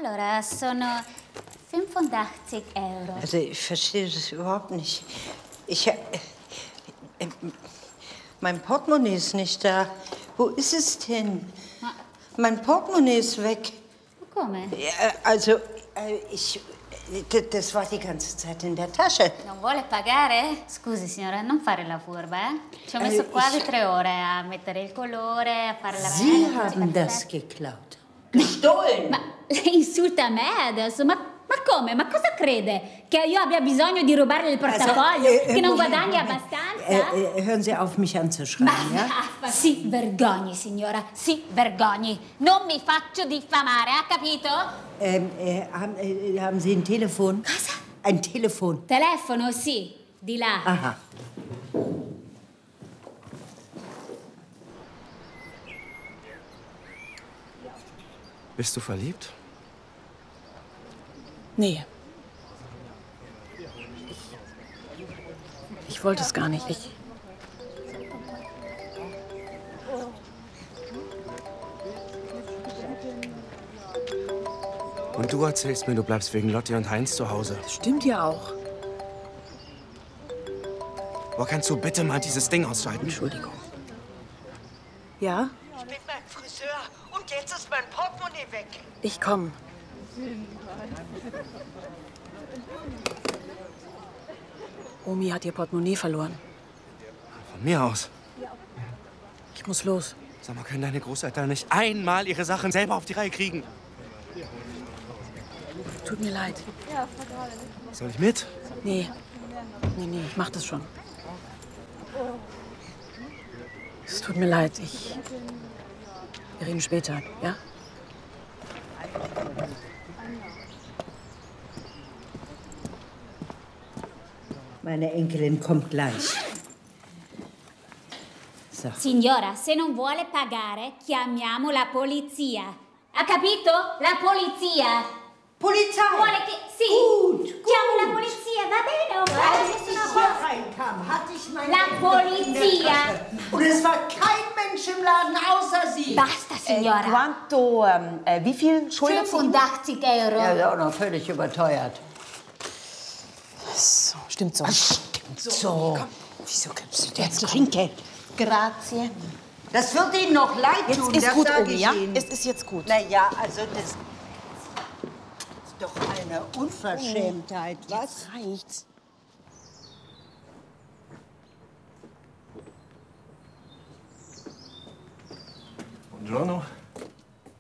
Allora, sono 85 Euro. Also, ich verstehe das überhaupt nicht. Mein Portemonnaie ist nicht da. Wo ist es denn? Mein Portemonnaie ist weg. Come? Ja, also, das war die ganze Zeit in der Tasche. Non vuole pagare? Scusi, signora, non fare la furba, eh? Ci ho messo quasi 3 ore a mettere il colore, a fare la... Sie haben das geklaut. Gestohlen! Ma lei insulta me adesso? Ma come? Ma cosa crede? Che io abbia bisogno di rubare il portafoglio? Che non guadagni abbastanza? Hören Sie auf, mich anzuschreien, ja? Si vergogni, signora, si vergogni. Non mi faccio diffamare, ha capito? Haben Sie ein Telefon? Cosa? Ein Telefon. Telefono, sì, di là. Aha. Bist du verliebt? Nee. Ich wollte es gar nicht. Und du erzählst mir, du bleibst wegen Lotti und Heinz zu Hause. Das stimmt ja auch. Wo kannst du bitte mal dieses Ding ausschalten? Entschuldigung. Ja? Ich bin beim Friseur und jetzt ist mein Portemonnaie weg. Ich komme. Omi hat ihr Portemonnaie verloren. Von mir aus. Ich muss los. Sag mal, können deine Großeltern nicht einmal ihre Sachen selber auf die Reihe kriegen? Tut mir leid. Soll ich mit? Nee, ich mach das schon. Es tut mir leid, wir reden später, ja? Meine Enkelin kommt gleich. So. Signora, se non vuole pagare, chiamiamo la polizia. Ha capito? La polizia. Polizei! Vuole che... Sì. Gut. Chiamo la polizia, va bene? Als ich hier reinkam, hatte ich meine La polizia. Und es war kein Mensch im Laden außer Sie. Basta, signora. Quanto, wie viel schuldet sie? 85 Euro. Ja, ist auch noch völlig überteuert. So, stimmt so. Stimmt so. Komm, wieso gibst du dir Jetzt Trinkgeld. Grazie. Das wird Ihnen noch leid Jetzt tun, ist das gut, sag Omi, ich ja? Ihnen. Es ist jetzt gut. Na ja, also das ist doch eine Unverschämtheit, was? Jetzt reicht's. Buongiorno.